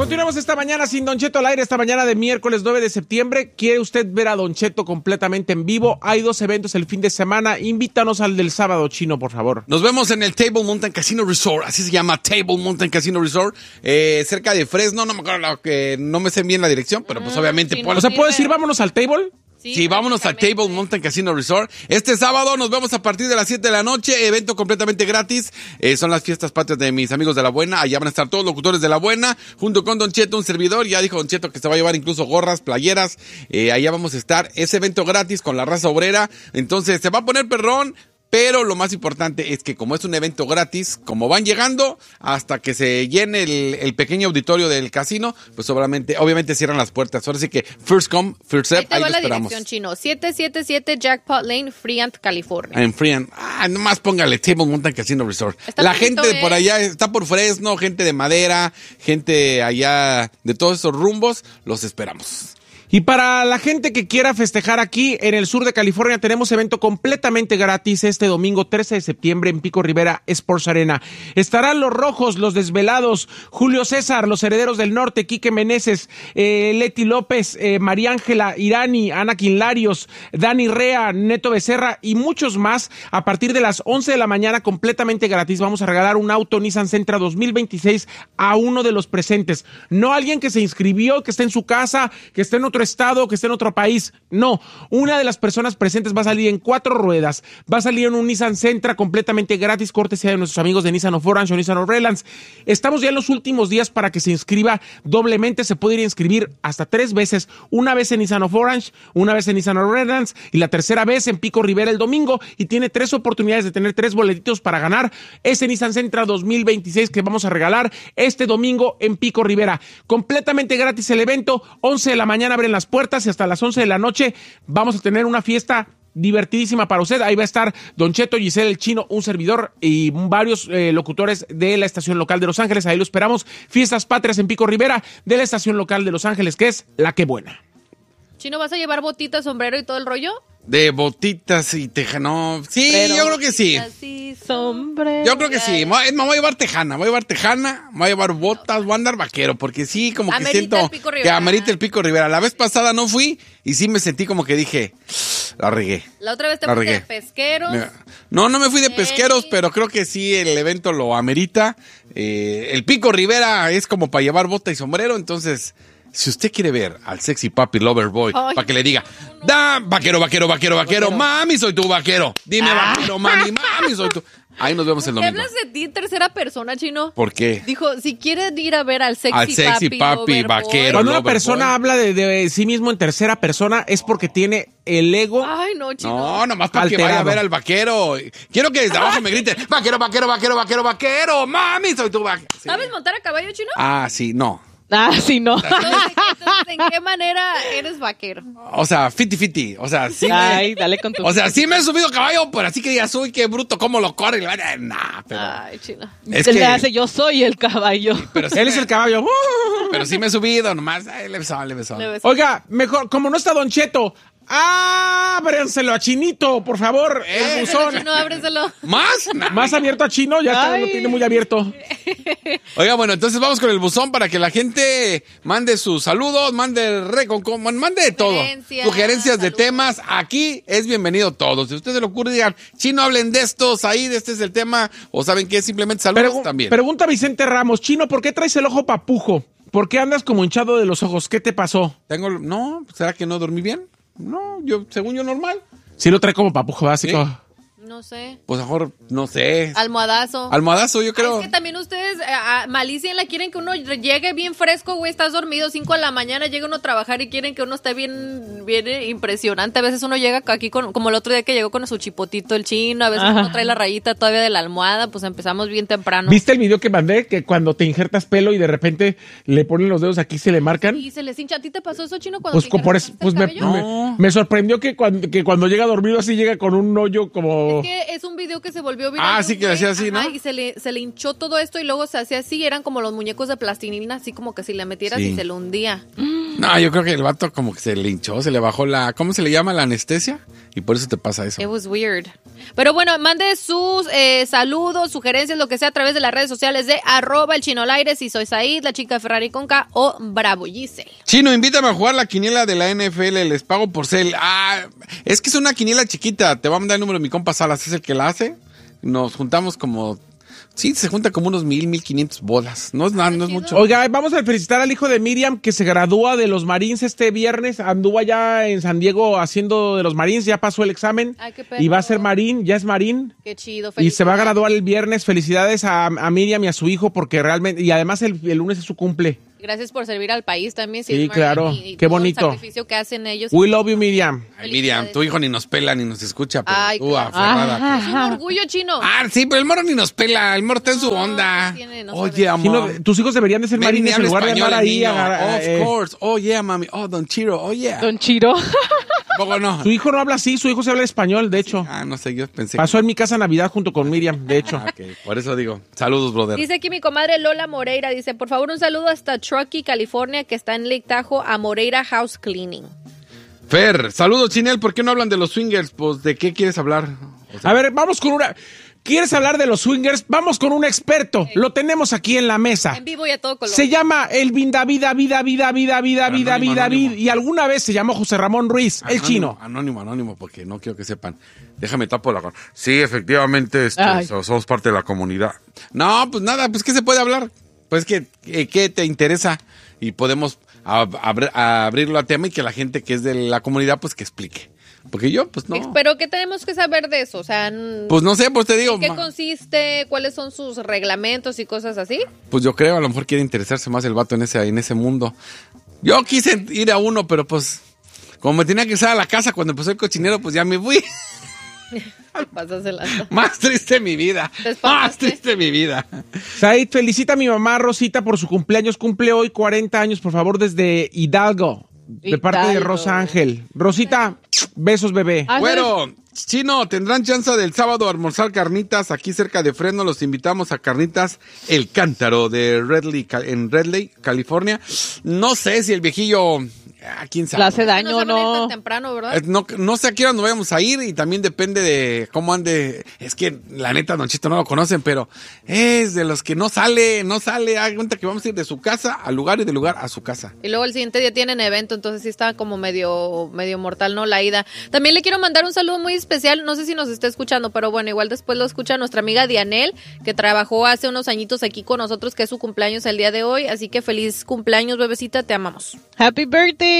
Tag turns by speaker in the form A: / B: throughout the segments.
A: Continuamos esta mañana sin Don Cheto al aire, esta mañana de miércoles 9 de septiembre. ¿Quiere usted ver a Don Cheto completamente en vivo? Hay 2 eventos el fin de semana. Invítanos al del sábado, Chino, por favor.
B: Nos vemos en el Table Mountain Casino Resort, así se llama, Table Mountain Casino Resort, cerca de Fresno, no me acuerdo, no me sé bien la dirección, pero pues obviamente...
A: Sí, o sea, ¿puedo decir vámonos al Table?
B: Sí, vámonos al Table Mountain Casino Resort. Este sábado nos vemos a partir de las 7 de la noche, evento completamente gratis. Son las fiestas patrias de mis amigos de La Buena. Allá van a estar todos los locutores de La Buena, junto con Don Cheto, un servidor. Ya dijo Don Cheto que se va a llevar incluso gorras, playeras. Allá vamos a estar. Ese evento gratis con la raza obrera. Entonces, se va a poner perrón. Pero lo más importante es que como es un evento gratis, como van llegando, hasta que se llene el pequeño auditorio del casino, pues obviamente cierran las puertas. Ahora sí que first come, first serve, ahí lo esperamos.
C: Dirección, Chino, 777 Jackpot Lane, Freant, California.
B: En Freant. Nomás póngale Table Mountain Casino Resort. La gente de por allá está por Fresno, gente de Madera, gente allá de todos esos rumbos, los esperamos.
A: Y para la gente que quiera festejar aquí en el sur de California, tenemos evento completamente gratis este domingo 13 de septiembre en Pico Rivera Sports Arena. Estarán los Rojos, los Desvelados, Julio César, los Herederos del Norte, Quique Meneses, Leti López, María Ángela Irani, Ana Quinlarios, Dani Rea, Neto Becerra y muchos más. A partir de las 11 de la mañana, completamente gratis, vamos a regalar un auto Nissan Sentra 2026 a uno de los presentes. No alguien que se inscribió, que esté en su casa, que esté en otro estado, que esté en otro país. No, una de las personas presentes va a salir en 4 ruedas, va a salir en un Nissan Sentra completamente gratis, cortesía de nuestros amigos de Nissan of Orange o Nissan of Redlands. Estamos ya en los últimos días para que se inscriba doblemente, se puede ir a inscribir hasta 3 veces, una vez en Nissan of Orange, una vez en Nissan of Redlands y la tercera vez en Pico Rivera el domingo, y tiene 3 oportunidades de tener 3 boletitos para ganar ese Nissan Sentra 2026 que vamos a regalar este domingo en Pico Rivera. Completamente gratis el evento, 11 de la mañana abren las puertas y hasta las 11 de la noche vamos a tener una fiesta divertidísima para usted. Ahí va a estar Don Cheto, Giselle, el Chino, un servidor y varios locutores de la estación local de Los Ángeles. Ahí lo esperamos. Fiestas patrias en Pico Rivera de la estación local de Los Ángeles, que es La Que Buena.
C: Chino, ¿vas a llevar botitas, sombrero y todo el rollo?
B: De botitas y tejano. Sí, pero yo creo que sí.
C: Así, sombrero.
B: Yo creo que sí. Me voy a llevar tejana, me voy a llevar botas, voy a andar vaquero, porque sí, como que
C: amerita
B: siento que amerita el Pico Rivera. La vez pasada no fui y sí me sentí como que dije, la regué.
C: La otra vez te fuiste de pesqueros.
B: No me fui de pesqueros, pero creo que sí el evento lo amerita. El Pico Rivera es como para llevar bota y sombrero, entonces... Si usted quiere ver al sexy papi lover boy, para que le diga, vaquero, mami, soy tu vaquero. Dime, vaquero, mami, soy tu... Ahí nos vemos el domingo.
C: ¿Qué hablas de ti en tercera persona, Chino?
B: ¿Por qué?
C: Dijo, si quieres ir a ver al sexy
B: papi vaquero.
A: Cuando una persona habla de sí mismo en tercera persona es porque tiene el ego.
C: Ay, no, Chino.
B: No, nomás para que vaya a ver al vaquero. Quiero que desde abajo me griten, vaquero, mami, soy tu vaquero. Sí.
C: ¿Sabes montar a caballo, Chino?
B: Ah, sí, no.
C: Sí, no. Entonces, ¿en qué manera eres vaquero?
B: O sea, fiti. O sea, sí.
D: Dale con tu...
B: O sea, sí me he subido caballo, pero así que digas, uy, qué bruto, cómo lo corre. Nah, pero...
C: Ay, Chino.
B: Es
D: Se
B: que...
D: le hace, yo soy el caballo.
B: Pero sí
A: él es el caballo.
B: Pero sí me he subido nomás. Le son.
A: Oiga, mejor, como no está Don Cheto, ábrenselo a Chinito, por favor, el buzón.
C: Chino, ábreselo.
A: Más abierto a Chino, ya lo tiene muy abierto.
B: Oiga, bueno, entonces vamos con el buzón para que la gente mande sus saludos, mande de todo. Sugerencias de temas. Aquí es bienvenido todo. Si a usted se le ocurre, digan, Chino, hablen de estos, ahí, de este es el tema, o saben que simplemente saludos también.
A: Pregunta Vicente Ramos, Chino, ¿por qué traes el ojo papujo? ¿Por qué andas como hinchado de los ojos? ¿Qué te pasó?
B: No, ¿será que no dormí bien? No, según yo normal.
A: Sí lo trae como papujo básico.
C: ¿Sí? No sé.
B: Pues mejor, no sé.
C: Almohadazo,
B: yo creo.
C: Es que también ustedes, malicienla, quieren que uno llegue bien fresco, güey, estás dormido 5 de la mañana, llega uno a trabajar y quieren que uno esté bien impresionante. A veces uno llega aquí como el otro día que llegó con su chipotito el Chino, a veces uno trae la rayita todavía de la almohada, pues empezamos bien temprano.
A: ¿Viste el video que mandé? Que cuando te injertas pelo y de repente le ponen los dedos aquí, se le marcan.
C: Y se les hincha. ¿A ti te pasó eso, Chino, cuando
A: me sorprendió que cuando llega dormido así llega con un hoyo como...
C: Es que es un video que se volvió viral.
B: Sí, que le hacía así, ¿no?
C: Y se le hinchó todo esto y luego se hacía así, eran como los muñecos de plastilina, así como que si le metieras y se lo hundía.
B: No, yo creo que el vato como que se le hinchó, se le bajó la... ¿Cómo se le llama? La anestesia. Y por eso te pasa eso.
C: It was weird. Pero bueno, mande sus saludos, sugerencias, lo que sea a través de las redes sociales de @elchinolaire, si soy Said, la chica de Ferrari con K o Bravo Giselle.
B: Chino, invítame a jugar la quiniela de la NFL, les pago por Cel. Ah, es que es una quiniela chiquita, te va a mandar el número de mi compa Salas, es el que la hace. Nos juntamos como... Sí, se junta como unos 1,500 bolas. No es nada, no es mucho.
A: Oiga, vamos a felicitar al hijo de Miriam que se gradúa de los Marines este viernes. Anduvo allá en San Diego haciendo de los Marines, ya pasó el examen.
C: Ay, qué perro.
A: Y va a ser Marín, ya es Marín.
C: Qué chido.
A: Y se va a graduar el viernes. Felicidades a Miriam y a su hijo porque realmente... Y además el lunes es su cumple.
C: Gracias por servir al país también.
A: Sí,
C: Martin,
A: claro.
C: y
A: Qué
C: todo
A: bonito.
C: el sacrificio que hacen ellos.
A: We love you, Miriam.
B: Ay, Miriam, tu hijo ni nos pela ni nos escucha, pero
C: Ay,
B: tú
C: claro.
B: aferrada.
C: Es un orgullo, Chino.
B: Sí, pero el morro ni nos pela, el morro está en su
C: No,
B: onda.
C: no tiene, no
B: Oye,
C: sabe.
B: amor.
A: Tus hijos deberían de ser
B: Mary, ni
A: marines en
B: habla
A: lugar de
B: español
A: andar
B: el
A: ahí.
B: niño. Of course. Oh, yeah, mami. Oh, Don Chiro. Oh, yeah.
D: Don Chiro.
B: ¿Poco no?
A: Su hijo no habla así, su hijo se habla español, de hecho.
B: No sé, yo pensé
A: Pasó en mi casa Navidad junto con Miriam, de hecho.
B: Ok, por eso digo. Saludos, brother.
C: Dice aquí mi comadre Lola Moreira, dice, por favor un saludo hasta Truckee, California, que está en Lake Tahoe, a Moreira House Cleaning.
B: Fer, saludos, Chinel. ¿Por qué no hablan de los swingers? Pues, ¿de qué quieres hablar?
A: A ver, vamos con una... ¿Quieres hablar de los swingers? Vamos con un experto. Lo tenemos aquí en la mesa.
C: En vivo y a todo color.
A: Se llama Elvin David.
B: Anónimo.
A: Y alguna vez se llamó José Ramón Ruiz, el chino.
B: Anónimo, porque no quiero que sepan. Déjame tapo la... Sí, efectivamente,
D: Ay.
B: somos parte de la comunidad. No, pues nada, pues ¿qué se puede hablar? Pues ¿qué te interesa? Y podemos abrirlo a tema y que la gente que es de la comunidad, pues que explique. Porque yo, pues no.
C: Pero ¿qué tenemos que saber de eso? O sea,
B: Pues no sé, pues te digo.
C: ¿en qué consiste? ¿Cuáles son sus reglamentos y cosas así?
B: Pues yo creo, a lo mejor quiere interesarse más el vato en ese mundo. Yo quise ir a uno, pero pues, como me tenía que ir a la casa cuando empezó el cochinero, pues ya me fui.
C: Pásasela.
B: Más triste mi vida.
C: ¿Te espantaste?
B: Más triste mi vida.
A: Said, felicita a mi mamá Rosita por su cumpleaños. Cumple hoy 40 años, por favor, desde Hidalgo. De parte de
D: Hidalgo.
A: Rosa Ángel. Rosita, besos, bebé.
D: Ah,
B: Bueno, Chino, tendrán chance del sábado a almorzar carnitas aquí cerca de Fresno. Los invitamos a Carnitas El Cántaro de en Redley, California. No sé si el viejillo... ¿Quién sabe?
D: Le hace
C: No
D: daño,
C: se van a ir tan
D: ¿no?
C: temprano, ¿verdad?
B: No sé a qué hora nos vayamos a ir y también depende de cómo ande. Es que la neta, Don Chito no lo conocen, pero es de los que no sale. Haga cuenta que vamos a ir de su casa al lugar y del lugar a su casa.
C: Y luego el siguiente día tienen evento, entonces sí está como medio mortal, ¿no? La ida. También le quiero mandar un saludo muy especial, no sé si nos está escuchando, pero bueno, igual después lo escucha nuestra amiga Dianel, que trabajó hace unos añitos aquí con nosotros, que es su cumpleaños el día de hoy, así que feliz cumpleaños, bebecita, te amamos.
D: Happy birthday.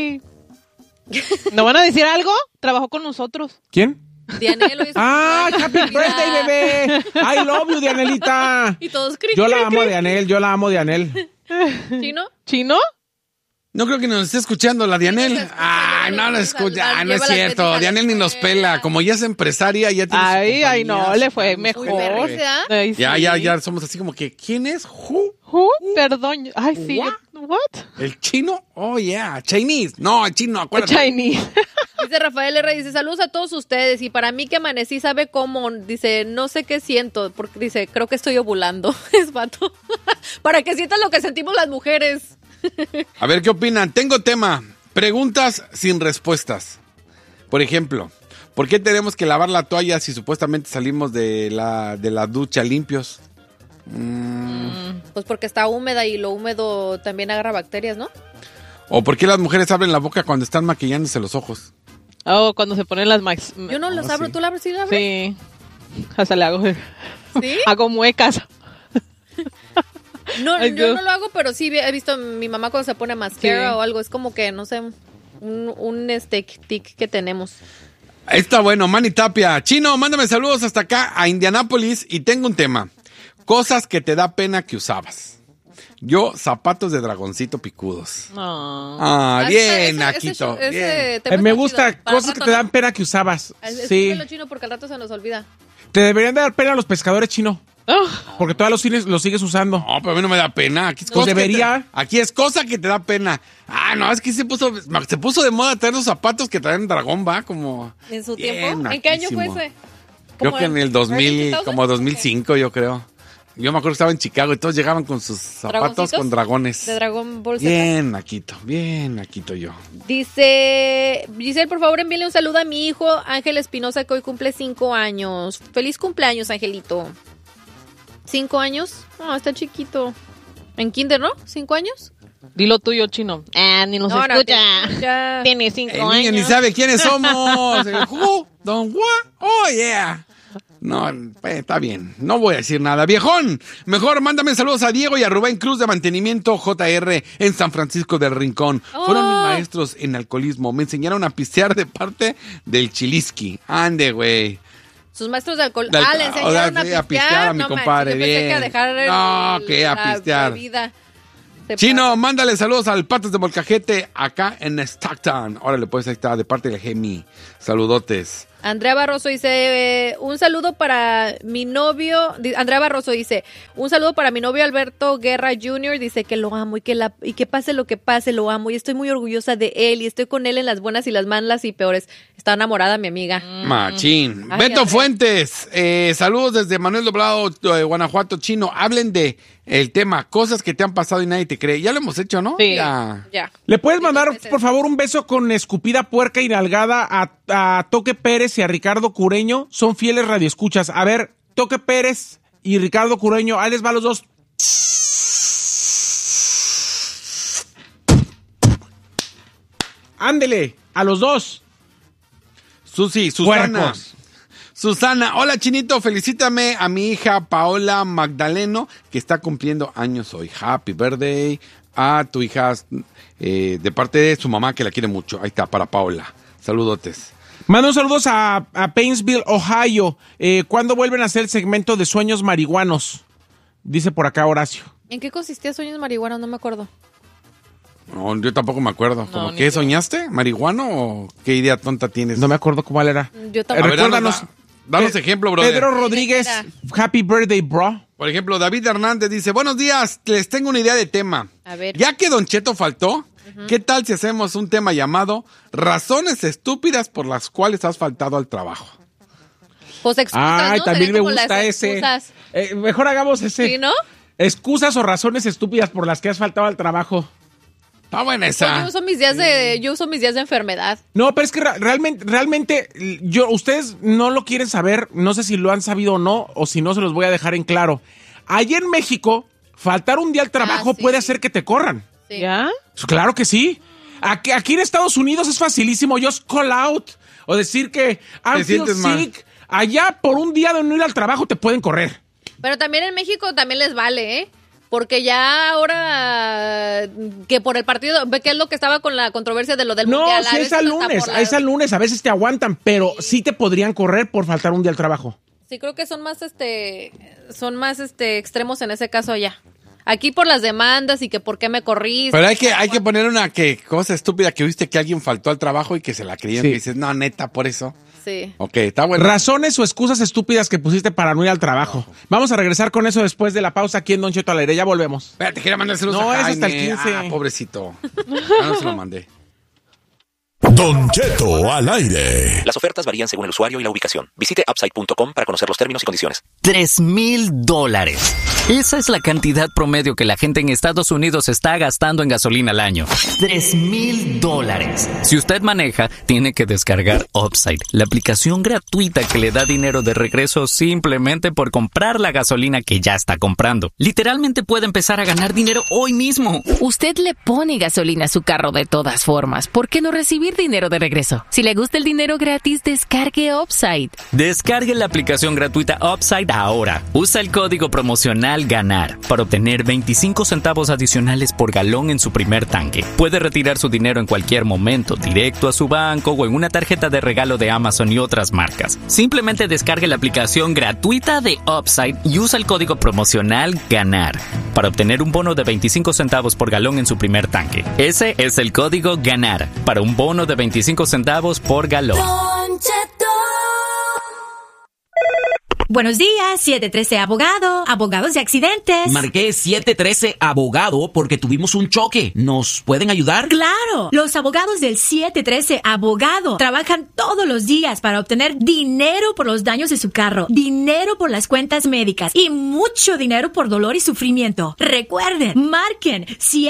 D: ¿No van a decir algo? Trabajó con nosotros.
A: ¿Quién?
C: Dianel, hoy es su
A: ¡Ah,
C: cumpleaños,
A: happy
C: mira.
A: birthday, bebé! I love you, Dianelita.
C: Y todos
A: Yo la amo, Dianel.
C: ¿Chino?
D: ¿Chino?
B: No creo que nos esté escuchando la Dianel.
C: nos escucha,
B: Ay, no nos escucha. No es
C: lleva la
B: cierto.
C: técnica
B: Dianel ni
C: de
B: nos
C: escuela.
B: pela. Como ya es empresaria, ya tiene su
D: Ay, no,
B: compañía,
D: le fue
B: su-
D: mejor.
C: Uy, ¿verdad?
D: Ay, sí.
B: Ya somos así como que, ¿quién es?
D: Perdón. Ay, sí. What?
B: ¿El chino? Oh, yeah. Chinese. No, el chino, acuérdate.
D: Chinese.
C: Dice Rafael R. dice, saludos a todos ustedes, y para mí que amanecí, ¿sabe cómo? Dice, no sé qué siento, porque dice, creo que estoy ovulando. Es vato. Para que sientan lo que sentimos las mujeres.
B: A ver, ¿qué opinan? Tengo tema. Preguntas sin respuestas. Por ejemplo, ¿por qué tenemos que lavar la toalla si supuestamente salimos de la ducha limpios?
C: Pues porque está húmeda y lo húmedo también agarra bacterias, ¿no?
B: ¿O por qué las mujeres abren la boca cuando están maquillándose los ojos?
D: Oh, cuando se ponen las max.
C: Yo no los abro,
B: sí.
C: ¿tú la abres? ¿Sí la abres?
D: Sí. Hasta le hago.
C: ¿Sí?
D: Hago muecas.
C: No,
D: Ay,
C: yo
D: Dios.
C: no lo hago, pero sí he visto a mi mamá cuando se pone mascara
D: Sí.
C: o algo. Es como que, no sé, un tic que tenemos.
B: Está bueno, Manny Tapia. Chino, mándame saludos hasta acá a Indianápolis y tengo un tema. Cosas que te da pena que usabas. Yo, zapatos de dragoncito picudos.
D: No.
B: Bien, Aquito. Bien.
A: Me gusta cosas que te dan pena que usabas. Sí.
C: Escríbelo, Chino, porque al rato se nos olvida.
A: Te deberían de dar pena a los pescadores, chino.
D: Oh,
A: Porque todavía los sigues usando.
B: No, pero a mí no me da pena. Aquí es
A: Pues
B: cosa que
A: debería.
B: aquí es cosa que te da pena. No, es que se puso de moda traer los zapatos que traen dragón, va, como...
C: ¿En su
B: Bien,
C: tiempo? ¿En qué año fue
B: naquísimo.
C: ese?
B: Creo
C: ¿Como
B: que en el 2000,
C: 2000?
B: como 2005, yo creo. Yo me acuerdo que estaba en Chicago y todos llegaban con sus zapatos
C: ¿Dragoncitos?
B: con dragones.
C: De Dragon Ball Z.
B: Bien, naquito yo.
C: Dice Giselle, por favor envíale un saludo a mi hijo Ángel Espinosa, que hoy cumple 5 años. Feliz cumpleaños, Angelito. 5 años. No, está chiquito. En kinder, ¿no? 5 años.
D: Dilo tuyo, Chino. Ni nos
C: No,
D: escucha. Tiene 5
B: El
D: años.
B: niño ni sabe quiénes somos. Don Juan. Oh, yeah. No, está bien. No voy a decir nada. Viejón, mejor mándame saludos a Diego y a Rubén Cruz de Mantenimiento JR en San Francisco del Rincón. Fueron mis maestros en alcoholismo. Me enseñaron a pistear de parte del Chilisqui. Ande, güey.
C: Sus maestros de alcohol. Le enseñaron
B: a pistear a mi compadre.
C: Yo pensé que a dejar
B: a pistear.
C: la bebida.
B: Chino, mándale saludos al Patas de Molcajete acá en Stockton. Órale, pues ahí está, de parte del Gemi. Saludotes.
C: Andrea Barroso dice, un saludo para mi novio. Andrea Barroso dice, un saludo para mi novio Alberto Guerra Jr. Dice que lo amo y que pase lo que pase, lo amo. Y estoy muy orgullosa de él y estoy con él en las buenas y las malas y peores. Está enamorada mi amiga.
B: Machín.
C: Ay,
B: Beto
C: Andrea.
B: Fuentes, saludos desde Manuel Doblado, Guanajuato. Chino, hablen de el tema, cosas que te han pasado y nadie te cree. Ya lo hemos hecho, ¿no?
D: Sí.
B: Ya.
A: ¿Le puedes mandar, por favor, un beso con escupida puerca y nalgada a Toque Pérez y a Ricardo Cureño? Son fieles radioescuchas. A ver, Toque Pérez y Ricardo Cureño, ahí les va los dos. Ándele, a los dos.
B: Susana.
A: Puercos.
B: Susana, hola Chinito, felicítame a mi hija Paola Magdaleno, que está cumpliendo años hoy. Happy birthday a tu hija, de parte de su mamá, que la quiere mucho. Ahí está, para Paola. Saludotes.
A: Mando saludos a Painesville, Ohio. ¿Cuándo vuelven a hacer el segmento de sueños marihuanos? Dice por acá Horacio.
C: ¿En qué consistía Sueños Marihuanos? No me acuerdo.
B: No, yo tampoco me acuerdo. ¿Cómo
D: ni
B: qué
D: yo.
B: soñaste? ¿Marihuano o qué idea tonta tienes?
A: No me acuerdo cuál era.
C: Yo
B: A
C: tampoco.
B: ver,
A: recuérdanos.
B: danos ejemplo, brother.
A: Pedro Rodríguez, happy birthday, bro.
B: Por ejemplo, David Hernández dice, buenos días, les tengo una idea de tema.
C: A ver.
B: Ya que Don Cheto faltó, ¿qué tal si hacemos un tema llamado Razones estúpidas por las cuales has faltado al trabajo?
C: Pues excusas,
A: Ay,
C: ¿no?
A: también
C: Serían
A: me
C: como
A: gusta
C: las
A: ese.
C: excusas.
A: Mejor hagamos ese.
C: ¿Sí, no?
A: Excusas o razones estúpidas por las que has faltado al trabajo.
B: Está buena
C: Pues
B: esa.
C: yo uso mis días de enfermedad.
A: No, pero es que realmente, ustedes no lo quieren saber, no sé si lo han sabido o no, o si no se los voy a dejar en claro. Allí en México, faltar un día al trabajo
C: sí.
A: puede hacer que te corran.
C: Sí.
D: ¿Ya?
A: Pues claro que sí. Aquí en Estados Unidos es facilísimo just call out o decir que
B: Te
A: I feel
B: sientes mal.
A: sick. Allá por un día de no ir al trabajo te pueden correr.
C: Pero también en México también les vale, ¿eh? Porque ya ahora que por el partido, ve que es lo que estaba con la controversia de lo del
A: No,
C: mundial.
A: si es al lunes, a veces te aguantan, pero sí te podrían correr por faltar un día al trabajo.
C: Sí, creo que son más extremos en ese caso allá. Aquí por las demandas y que por qué me corriste.
B: Pero hay que poner una cosa estúpida que viste que alguien faltó al trabajo y que se la creían.
A: Sí.
B: Que dices, no, neta, por eso.
C: Sí.
B: Ok, está bueno.
A: Razones o excusas estúpidas que pusiste para no ir al trabajo. Vamos a regresar con eso después de la pausa aquí en Don Cheto al aire. Ya volvemos.
B: Espérate, quería mandar saludos
A: No,
B: a
A: es
B: Jaime.
A: hasta el 15.
B: Ah, pobrecito. No se lo mandé.
E: Don Cheto al aire.
F: Las ofertas varían según el usuario y la ubicación. Visite upside.com para conocer los términos y condiciones.
G: $3,000. Esa es la cantidad promedio que la gente en Estados Unidos está gastando en gasolina al año. $3,000. Si usted maneja, tiene que descargar Upside, la aplicación gratuita que le da dinero de regreso simplemente por comprar la gasolina que ya está comprando. Literalmente puede empezar a ganar dinero hoy mismo.
H: Usted le pone gasolina a su carro de todas formas. ¿Por qué no recibir dinero de regreso? Si le gusta el dinero gratis, descargue Upside.
G: Descargue la aplicación gratuita Upside ahora. Usa el código promocional GANAR para obtener 25 centavos adicionales por galón en su primer tanque. Puede retirar su dinero en cualquier momento, directo a su banco o en una tarjeta de regalo de Amazon y otras marcas. Simplemente descargue la aplicación gratuita de Upside y usa el código promocional GANAR para obtener un bono de 25 centavos por galón en su primer tanque. Ese es el código GANAR para un bono de 25 centavos por galón.
I: Buenos días, 713 Abogado, abogados de accidentes.
J: Marqué 713 Abogado porque tuvimos un choque. ¿Nos pueden ayudar?
I: ¡Claro! Los abogados del 713 Abogado trabajan todos los días para obtener dinero por los daños de su carro, dinero por las cuentas médicas y mucho dinero por dolor y sufrimiento. Recuerden, marquen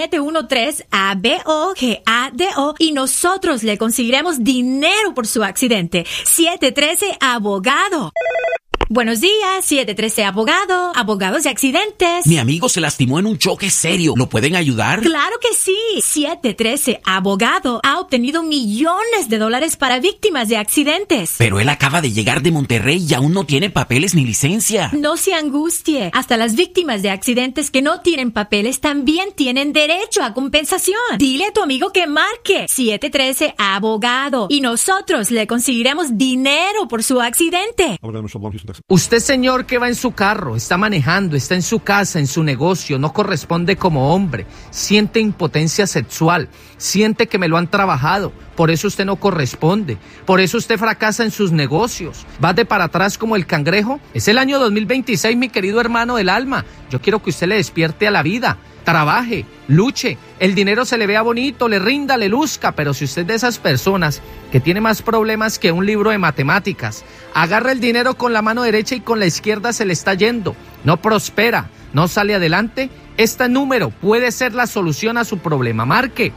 I: 713-ABOGADO y nosotros le conseguiremos dinero por su accidente. 713 Abogado. Buenos días, 713 Abogado, abogados de accidentes.
J: Mi amigo se lastimó en un choque serio. ¿Lo pueden ayudar?
I: ¡Claro que sí! 713 Abogado ha obtenido millones de dólares para víctimas de accidentes.
J: Pero él acaba de llegar de Monterrey y aún no tiene papeles ni licencia.
I: No se angustie. Hasta las víctimas de accidentes que no tienen papeles también tienen derecho a compensación. Dile a tu amigo que marque 713 Abogado y nosotros le conseguiremos dinero por su accidente.
K: Usted, señor, que va en su carro, está manejando, está en su casa, en su negocio, no corresponde como hombre, siente impotencia sexual, siente que me lo han trabajado, por eso usted no corresponde, por eso usted fracasa en sus negocios, va de para atrás como el cangrejo. Es el año 2026, mi querido hermano del alma, yo quiero que usted le despierte a la vida. Trabaje, luche, el dinero se le vea bonito, le rinda, le luzca, pero si usted es de esas personas que tiene más problemas que un libro de matemáticas, agarra el dinero con la mano derecha y con la izquierda se le está yendo, no prospera, no sale adelante, este número puede ser la solución a su problema. Marque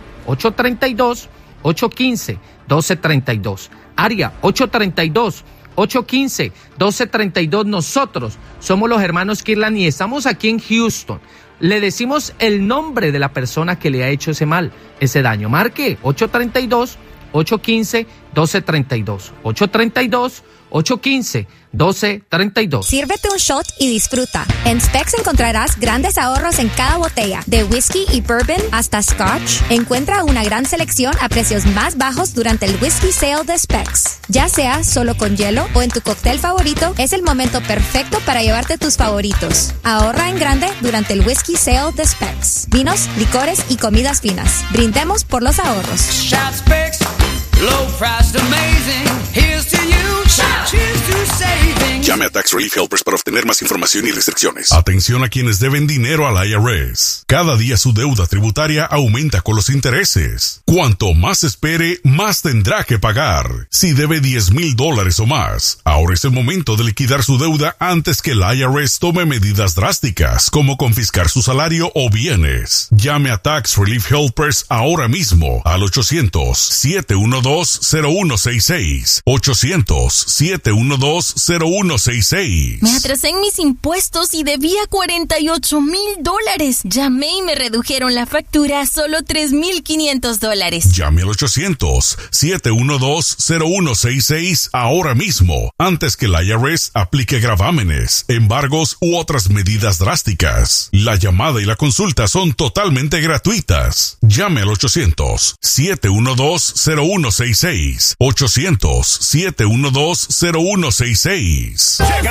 K: 832-815-1232, área 832-815-1232. Nosotros somos los hermanos Kirlan y estamos aquí en Houston. Le decimos el nombre de la persona que le ha hecho ese mal, ese daño. Marque 832-815-1232. 832-815-1232.
L: Sírvete un shot y disfruta. En Specs encontrarás grandes ahorros en cada botella, de whisky y bourbon hasta scotch. Encuentra una gran selección a precios más bajos durante el Whisky Sale de Specs. Ya sea solo con hielo o en tu cóctel favorito, es el momento perfecto para llevarte tus favoritos. Ahorra en grande durante el Whisky Sale de Specs. Vinos, licores y comidas finas. Brindemos por los ahorros.
M: Shop Specs, low price amazing. Here's to you. Cheers to saving.
E: Llame a Tax Relief Helpers para obtener más información y restricciones. Atención a quienes deben dinero al IRS. Cada día su deuda tributaria aumenta con los intereses. Cuanto más espere, más tendrá que pagar. Si debe $10,000 o más, ahora es el momento de liquidar su deuda antes que el IRS tome medidas drásticas, como confiscar su salario o bienes. Llame a Tax Relief Helpers ahora mismo al 800-712-0166. 800-712-0166.
N: Me atrasé en mis impuestos y debía $48,000. Llamé y me redujeron la factura a solo $3,500.
E: Llame al 800-712-0166 ahora mismo, antes que el IRS aplique gravámenes, embargos u otras medidas drásticas. La llamada y la consulta son totalmente gratuitas. Llame al 800-712-0166. 800-712-0166.